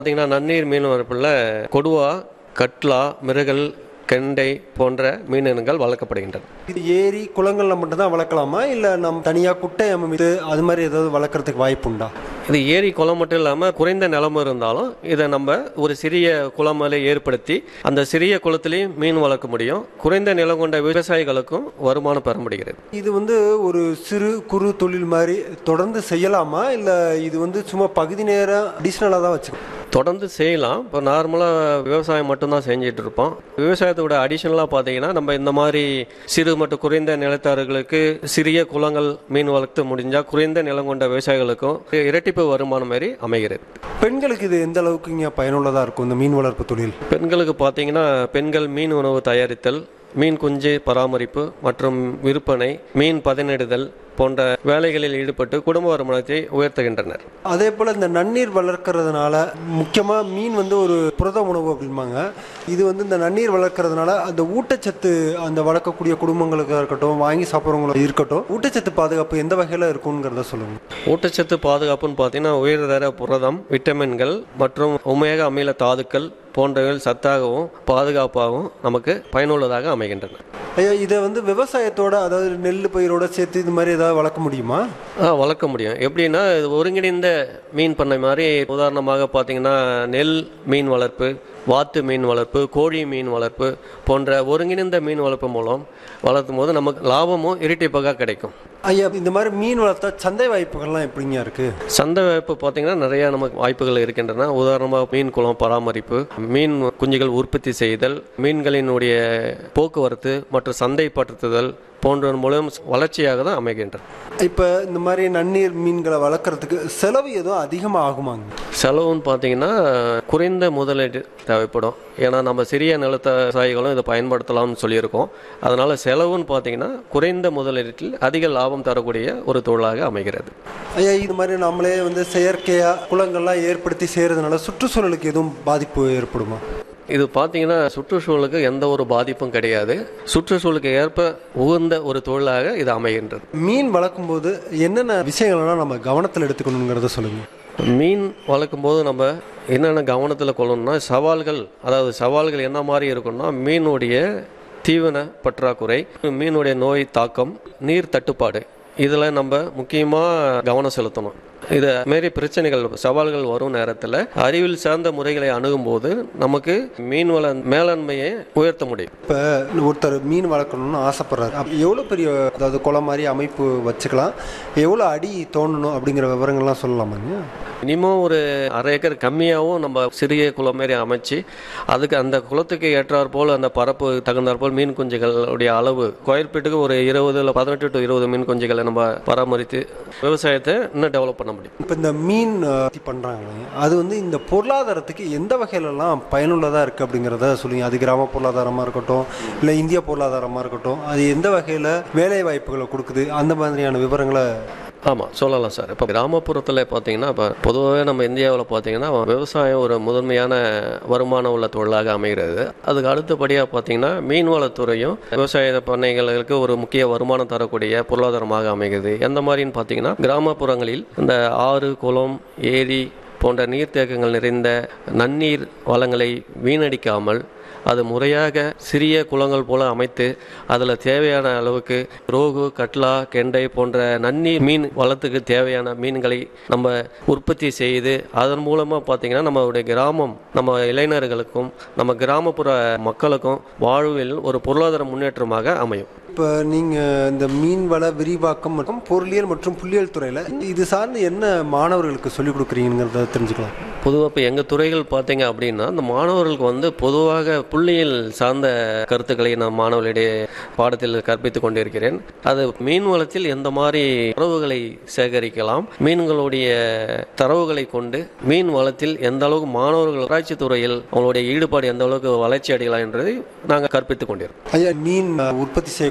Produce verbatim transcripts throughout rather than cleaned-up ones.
பார்த்தீங்கன்னா நன்னீர் மீன் வளர்ப்பில் கொடுவா, கட்லா, மிருகல், கெண்டை போன்ற மீனினங்கள் வளர்க்கப்படுகின்றன. இது ஏரி குளங்கள்ல மட்டும்தான் வளர்க்கலாமா, இல்லை நம்ம தனியாக குட்டை அமைத்து அது மாதிரி ஏதாவது வளர்க்குறதுக்கு வாய்ப்பு உண்டா? இது ஏரி குளம் மட்டும் இல்லாமல் குறைந்த நிலம் இருந்தாலும் இதை நம்ம ஒரு சிறிய குளமலை ஏற்படுத்தி அந்த சிறிய குளத்திலையும் மீன் வளர்க்க முடியும். குறைந்த நிலம் கொண்ட விவசாயிகளுக்கும் வருமானம் பெற முடிகிறது. இது வந்து ஒரு சிறு குறு தொழில் மாதிரி தொடர்ந்து செய்யலாமா, இல்லை இது வந்து சும்மா பகுதி நேரம் அடிஷ்னலாக தான் வச்சுக்கணும்? தொடர்ந்து செய்யலாம். இப்போ நார்மலாக விவசாயம் மட்டும்தான் செஞ்சுட்டு இருப்போம். விவசாயத்தோட அடிஷ்னலாக பார்த்தீங்கன்னா நம்ம இந்த மாதிரி சிறு மற்றும் குறைந்த நிலத்தார்களுக்கு சிறிய குளங்கள் மீன் வளர்த்து முடிஞ்சால் குறைந்த நிலம் கொண்ட விவசாயிகளுக்கும் இரட்டிப்பு வருமானம் மாதிரி அமைகிறது. பெண்களுக்கு இது எந்த அளவுக்கு இங்கே பயனுள்ளதாக இருக்கும் இந்த மீன் வளர்ப்பு தொழில்? பெண்களுக்கு பார்த்தீங்கன்னா பெண்கள் மீன் உணவு தயாரித்தல், மீன் குஞ்சு பராமரிப்பு மற்றும் விற்பனை, மீன் பதனிடுதல் போன்ற வேலைகளில் ஈடுபட்டு குடும்ப வருமானத்தை உயர்த்துகின்றனர். அதே போல் இந்த நன்னீர் வளர்க்கறதுனால முக்கியமாக மீன் வந்து ஒரு புரத உணவு அப்படிம்பாங்க. இது வந்து இந்த நன்னீர் வளர்க்கறதுனால அந்த ஊட்டச்சத்து அந்த வளர்க்கக்கூடிய குடும்பங்களுக்கு இருக்கட்டும், வாங்கி சாப்பிட்றவங்களுக்கு இருக்கட்டும், ஊட்டச்சத்து பாதுகாப்பு எந்த வகையில் இருக்குங்கிறத சொல்லுங்கள். ஊட்டச்சத்து பாதுகாப்புன்னு பார்த்தீங்கன்னா உயர்தர புரதம், விட்டமின்கள் மற்றும் ஒமேகா அமில தாதுக்கள் போன்றவைகள் சத்தாகவும் பாதுகாப்பாகவும் நமக்கு பயனுள்ளதாக அமைகின்றன. ஐயா, இதை வந்து விவசாயத்தோட, அதாவது நெல் பயிரோட சேர்த்து இது மாதிரி ஏதாவது வளர்க்க முடியுமா? ஆ வளர்க்க முடியும். எப்படின்னா இது ஒருங்கிணைந்த மீன் பண்ணை மாதிரி. உதாரணமாக பார்த்தீங்கன்னா நெல் மீன் வளர்ப்பு, வாத்து மீன் வளர்ப்பு, கோழி மீன் வளர்ப்பு போன்ற ஒருங்கிணைந்த மீன் வளர்ப்பு மூலம் வளர்த்தும் போது நமக்கு லாபமும் இரட்டிப்பாக கிடைக்கும். ஐயா, இந்த மாதிரி மீன் வளர்த்தா சந்தை வாய்ப்புகள்லாம் எப்படிங்க இருக்கு? சந்தை வாய்ப்பு பார்த்தீங்கன்னா நிறைய நமக்கு வாய்ப்புகள் இருக்கின்றன. உதாரணமாக மீன் குளம் பராமரிப்பு, மீன் குஞ்சுகள் உற்பத்தி செய்தல், மீன்களினுடைய போக்குவரத்து மற்றும் சந்தைப்படுத்துதல் போன்ற மூலம் வளர்ச்சியாக தான் அமைகின்றன. இப்போ இந்த மாதிரி நன்னீர் மீன்களை வளர்க்குறதுக்கு செலவு எதுவும் அதிகமாக ஆகுமாங்க? செலவுன்னு பார்த்தீங்கன்னா குறைந்த முதலீடு தேவைப்படும். ஏன்னா நம்ம சிறிய நிலத்த விவசாயிகளும் இதை பயன்படுத்தலாம்னு சொல்லியிருக்கோம். அதனால் செலவுன்னு பார்த்தீங்கன்னா குறைந்த முதலீட்டில் அதிக லாபம் தரக்கூடிய ஒரு தொழிலாக அமைகிறது. ஐயா, இது மாதிரி நம்மளே வந்து செயற்கையாக குளங்கள்லாம் ஏற்படுத்தி செய்கிறதுனால சுற்றுச்சூழலுக்கு எதுவும் பாதிப்பு ஏற்படுமா? இது பார்த்தீங்கன்னா சுற்றுச்சூழலுக்கு எந்த ஒரு பாதிப்பும் கிடையாது. சுற்றுச்சூழலுக்கு ஏற்ப உகந்த ஒரு தொழிலாக இது அமைகின்றது. மீன் வளர்க்கும் போது என்னென்ன விஷயங்கள்லாம் நம்ம கவனத்தில் எடுத்துக்கணுங்கிறத சொல்லுங்கள். மீன் வளர்க்கும் போது நம்ம என்னென்ன கவனத்தில் கொள்ளணும்னா சவால்கள், அதாவது சவால்கள் என்ன மாதிரி இருக்குன்னா மீனுடைய தீவன பற்றாக்குறை, மீனுடைய நோய் தாக்கம், நீர் தட்டுப்பாடு, இதில் நம்ம முக்கியமாக கவனம் செலுத்தணும். இதை மாரி பிரச்சனைகள் சவால்கள் வரும் நேரத்தில் அறிவியல் சார்ந்த முறைகளை அணுகும் போது நமக்கு மீன் வள மேலாண்மையை உயர்த்த முடியும். இப்போ ஒருத்தர் மீன் வளர்க்கணும்னு ஆசைப்படுறாரு, எவ்வளோ பெரிய, அதாவது குளம் மாதிரி அமைப்பு வச்சுக்கலாம், எவ்வளோ அடி தோண்டணும் அப்படிங்கிற விவரங்கள்லாம் சொல்லலாமாங்க? மினிமம் ஒரு அரை ஏக்கர் கம்மியாகவும் நம்ம சிறிய குளம் மாரி அமைச்சு அதுக்கு அந்த குளத்துக்கு ஏற்றாற் போல் அந்த பரப்பு தகுந்தாற் போல் மீன் குஞ்சுகளுடைய அளவு ஸ்கொயர் ஃபீட்டுக்கு ஒரு இருபது இல்லை பதினெட்டு டு இருபது மீன் குஞ்சுகளை நம்ம பராமரித்து விவசாயத்தை இன்னும் டெவலப் பண்ண முடியும். இப்போ இந்த மீன் பண்ணுறாங்க, அது வந்து இந்த பொருளாதாரத்துக்கு எந்த வகையிலலாம் பயனுள்ளதாக இருக்குது அப்படிங்கிறத சொல்லுங்கள். அது கிராம பொருளாதாரமாக இருக்கட்டும், இல்லை இந்திய பொருளாதாரமாக இருக்கட்டும், அது எந்த வகையில் வேலை வாய்ப்புகளை கொடுக்குது, அந்த மாதிரியான விவரங்களை. ஆமாம், சொல்லலாம் சார். இப்போ கிராமப்புறத்தில் பார்த்தீங்கன்னா இப்போ பொதுவாகவே நம்ம இந்தியாவில் பார்த்தீங்கன்னா விவசாயம் ஒரு முதன்மையான வருமானம் உள்ள தொழிலாக அமைகிறது. அதுக்கு அடுத்தபடியாக பார்த்தீங்கன்னா மீன்வளத்துறையும் விவசாய பண்ணைகளுக்கு ஒரு முக்கிய வருமானம் தரக்கூடிய பொருளாதாரமாக அமைகிறது. எந்த மாதிரின்னு பார்த்தீங்கன்னா கிராமப்புறங்களில் இந்த ஆறு, குளம், ஏரி போன்ற நீர்த்தேக்கங்கள் நிறைந்த நன்னீர் வளங்களை வீணடிக்காமல் அது முறையாக சிறிய குளங்கள் போல அமைத்து அதில் தேவையான அளவுக்கு ரோகு, கட்லா, கெண்டை போன்ற நன்னீர் மீன் வளத்துக்கு தேவையான மீன்களை நம்ம உற்பத்தி செய்து அதன் மூலமாக பார்த்திங்கன்னா நம்மளுடைய கிராமம், நம்ம இளைஞர்களுக்கும் நம்ம கிராமப்புற மக்களுக்கும் வாழ்வில் ஒரு பொருளாதார முன்னேற்றமாக அமையும். இப்போ நீங்கள் இந்த மீன் வள விரிவாக்கம் மற்றும் பொருளியல் மற்றும் புள்ளியியல் துறையில் இது சார்ந்து என்ன மாணவர்களுக்கு சொல்லிக் கொடுக்குறீங்கிறத தெரிஞ்சுக்கலாம். பொதுவாக இப்போ எங்கள் துறைகள் பார்த்தீங்க அப்படின்னா இந்த மாணவர்களுக்கு வந்து பொதுவாக புள்ளியியல் சார்ந்த கருத்துக்களை நான் மாணவர்களிடையே பாடத்தில் கற்பித்து கொண்டிருக்கிறேன். அது மீன் வளத்தில் எந்த மாதிரி தரவுகளை சேகரிக்கலாம், மீன்களுடைய தரவுகளை கொண்டு மீன் வளத்தில் எந்த அளவுக்கு மாணவர்கள் ஆராய்ச்சி துறையில் அவங்களுடைய ஈடுபாடு எந்த அளவுக்கு வளர்ச்சி அடையலாம் என்பதை நாங்கள் கற்பித்துக் கொண்டிருக்கோம். ஐயா, மீன் உற்பத்தி செய்யக்கூடிய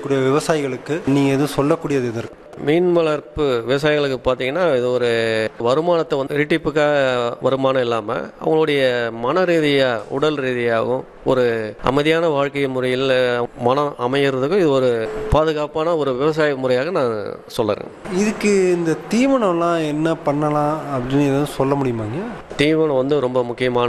இருக்கக்கூடிய விவசாயிகளுக்கு நீங்கள் எதுவும் சொல்லக்கூடியது இது இருக்கு? மீன் வளர்ப்பு விவசாயிகளுக்கு பார்த்தீங்கன்னா இது ஒரு வருமானத்தை வந்து இரட்டிப்புக்காக வருமானம் இல்லாமல் அவங்களுடைய மன ரீதியாக உடல் ரீதியாகவும் ஒரு அமைதியான வாழ்க்கை முறையில் மனம் அமையிறதுக்கும் இது ஒரு பாதுகாப்பான ஒரு விவசாய முறையாக நான் சொல்லுறேன். இதுக்கு இந்த தீவனம்லாம் என்ன பண்ணலாம் அப்படின்னு எதுவும் சொல்ல முடியுமாங்க? தீவனம் வந்து ரொம்ப முக்கியமான